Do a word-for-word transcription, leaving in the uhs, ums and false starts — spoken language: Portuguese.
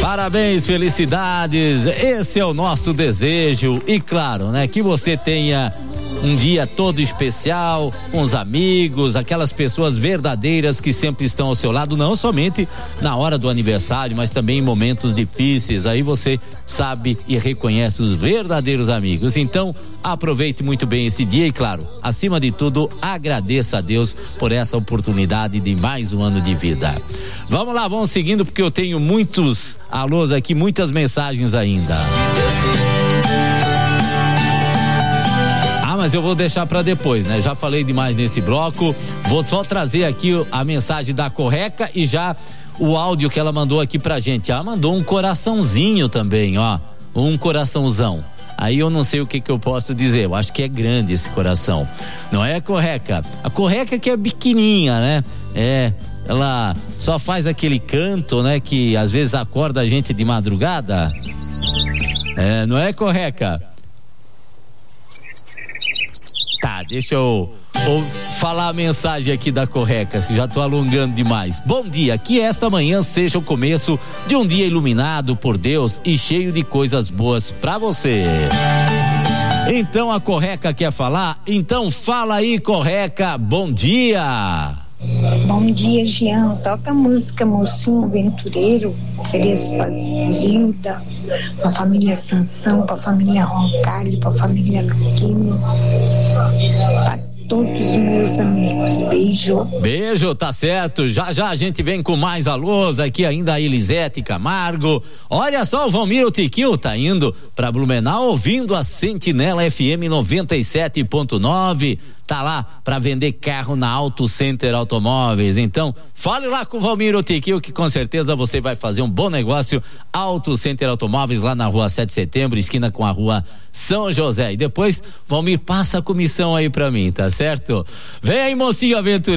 Parabéns, felicidades, esse é o nosso desejo e claro, né, que você tenha um dia todo especial, com os amigos, aquelas pessoas verdadeiras que sempre estão ao seu lado, não somente na hora do aniversário, mas também em momentos difíceis. Aí você sabe e reconhece os verdadeiros amigos. Então, aproveite muito bem esse dia e, claro, acima de tudo, agradeça a Deus por essa oportunidade de mais um ano de vida. Vamos lá, vamos seguindo, porque eu tenho muitos alôs aqui, muitas mensagens ainda. Mas eu vou deixar para depois, né? Já falei demais nesse bloco. Vou só trazer aqui a mensagem da Correca e já o áudio que ela mandou aqui pra gente. Ela mandou um coraçãozinho também, ó. Um coraçãozão. Aí eu não sei o que que eu posso dizer. Eu acho que é grande esse coração. Não é, Correca? A Correca que é pequenininha, né? É. Ela só faz aquele canto, né? Que às vezes acorda a gente de madrugada. É, não é, Correca? Tá, deixa eu, eu falar a mensagem aqui da Correca, já tô alongando demais. Bom dia, que esta manhã seja o começo de um dia iluminado por Deus e cheio de coisas boas pra você. Então a Correca quer falar? Então fala aí, Correca, bom dia. Bom dia, Jean. Toca a música Mocinho Aventureiro, ofereço pra Zilda, pra família Sansão, pra família Roncalho, pra família Luquinho, pra todos os meus amigos. Beijo. Beijo, tá certo. Já já a gente vem com mais alôs aqui ainda, a Elisete Camargo. Olha só, o Valmir Tiquinho tá indo pra Blumenau ouvindo a Sentinela F M noventa e sete ponto nove. Tá lá para vender carro na Auto Center Automóveis. Então, fale lá com o Valmir Otiquio, que com certeza você vai fazer um bom negócio. Auto Center Automóveis, lá na rua sete de setembro, esquina com a rua São José. E depois, Valmir, passa a comissão aí pra mim, tá certo? Vem aí, Mocinho Aventureiro.